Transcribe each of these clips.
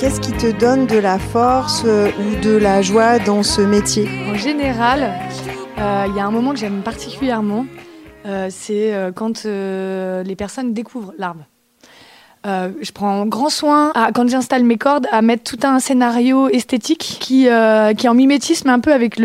Qu'est-ce qui te donne de la force ou de la joie dans ce métier ? En général, il y a un moment que j'aime particulièrement, c'est quand les personnes découvrent l'arbre. Je prends grand soin, quand j'installe mes cordes, à mettre tout un scénario esthétique qui est en mimétisme un peu avec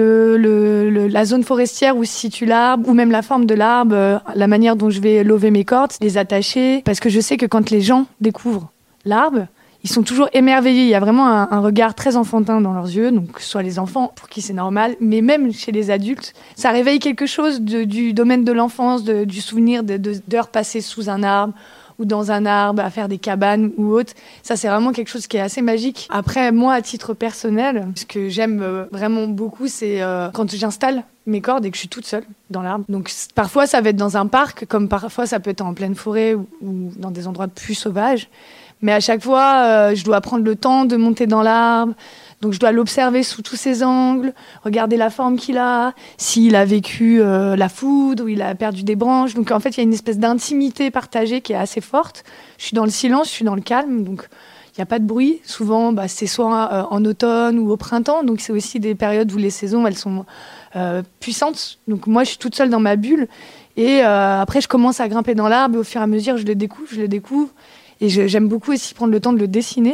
la zone forestière où se situe l'arbre, ou même la forme de l'arbre, la manière dont je vais lover mes cordes, les attacher. Parce que je sais que quand les gens découvrent l'arbre, ils sont toujours émerveillés. Il y a vraiment un regard très enfantin dans leurs yeux, donc que ce soit les enfants, pour qui c'est normal, mais même chez les adultes, ça réveille quelque chose du domaine de l'enfance, du souvenir d'heures passées sous un arbre, ou dans un arbre, à faire des cabanes ou autre. Ça, c'est vraiment quelque chose qui est assez magique. Après, moi, à titre personnel, ce que j'aime vraiment beaucoup, c'est quand j'installe mes cordes et que je suis toute seule dans l'arbre. Donc, parfois, ça va être dans un parc, comme parfois, ça peut être en pleine forêt ou dans des endroits plus sauvages. Mais à chaque fois, je dois prendre le temps de monter dans l'arbre. Donc, je dois l'observer sous tous ses angles, regarder la forme qu'il a, s'il a vécu la foudre ou il a perdu des branches. Donc, en fait, il y a une espèce d'intimité partagée qui est assez forte. Je suis dans le silence, je suis dans le calme, donc il n'y a pas de bruit. Souvent, c'est soit en automne ou au printemps. Donc, c'est aussi des périodes où les saisons, elles sont puissantes. Donc, moi, je suis toute seule dans ma bulle. Et après, je commence à grimper dans l'arbre et au fur et à mesure, je le découvre. Et j'aime beaucoup aussi prendre le temps de le dessiner.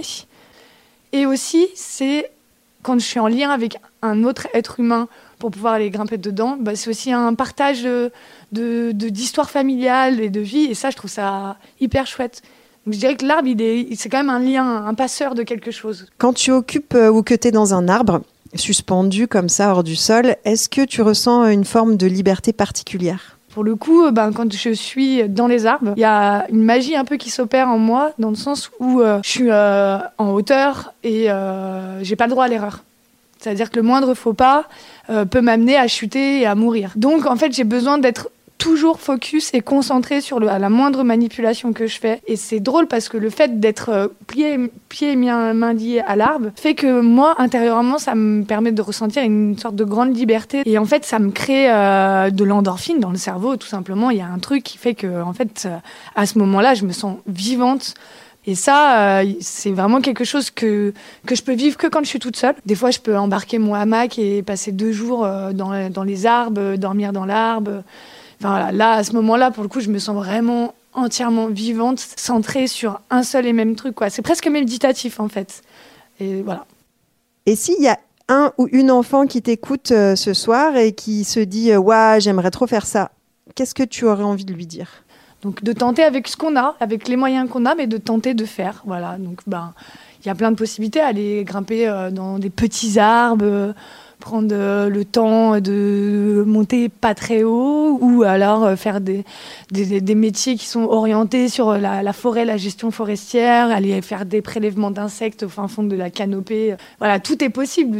Et aussi, c'est quand je suis en lien avec un autre être humain pour pouvoir aller grimper dedans, c'est aussi un partage d'histoire familiale et de vie. Et ça, je trouve ça hyper chouette. Donc je dirais que l'arbre, c'est quand même un lien, un passeur de quelque chose. Quand tu occupes ou que tu es dans un arbre, suspendu comme ça hors du sol, est-ce que tu ressens une forme de liberté particulière ? Pour le coup, quand je suis dans les arbres, il y a une magie un peu qui s'opère en moi, dans le sens où je suis en hauteur et j'ai pas le droit à l'erreur. C'est-à-dire que le moindre faux pas peut m'amener à chuter et à mourir. Donc en fait, j'ai besoin d'être toujours focus et concentré sur la moindre manipulation que je fais. Et c'est drôle parce que le fait d'être pieds et mains liés à l'arbre fait que moi, intérieurement, ça me permet de ressentir une sorte de grande liberté. Et en fait, ça me crée de l'endorphine dans le cerveau, tout simplement. Il y a un truc qui fait que, en fait, à ce moment-là, je me sens vivante. Et ça, c'est vraiment quelque chose que je peux vivre que quand je suis toute seule. Des fois, je peux embarquer mon hamac et passer 2 jours dans les arbres, dormir dans l'arbre. Enfin, voilà. Là, à ce moment-là, pour le coup, je me sens vraiment entièrement vivante, centrée sur un seul et même truc, quoi. C'est presque méditatif, en fait. Et voilà. Et s'il y a un ou une enfant qui t'écoute ce soir et qui se dit « Ouah, j'aimerais trop faire ça », qu'est-ce que tu aurais envie de lui dire ? Donc, de tenter avec ce qu'on a, avec les moyens qu'on a, mais de tenter de faire. Voilà. Donc, il y a plein de possibilités. Aller grimper dans des petits arbres, prendre le temps de monter pas très haut, ou alors faire des métiers qui sont orientés sur la forêt, la gestion forestière, aller faire des prélèvements d'insectes au fin fond de la canopée. Voilà, tout est possible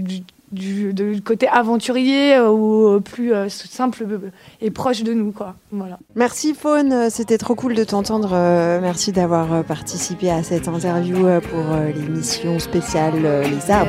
du côté aventurier au plus simple et proche de nous, quoi. Voilà. Merci Faune, c'était trop cool de t'entendre. Merci d'avoir participé à cette interview pour l'émission spéciale Les Arbres.